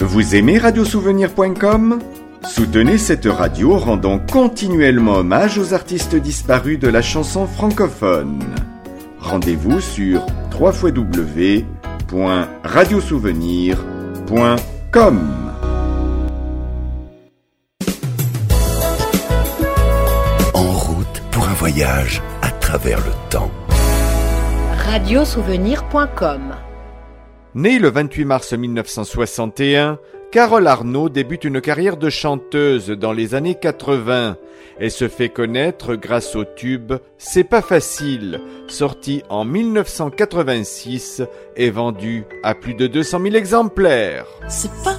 Vous aimez radiosouvenir.com ? Soutenez cette radio en rendant continuellement hommage aux artistes disparus de la chanson francophone. Rendez-vous sur www.radiosouvenir.com. En route pour un voyage à travers le temps. Radiosouvenir.com. Née le 28 mars 1961, Carole Arnaud débute une carrière de chanteuse dans les années 80. Elle se fait connaître grâce au tube « C'est pas facile », sorti en 1986 et vendu à plus de 200 000 exemplaires. C'est pas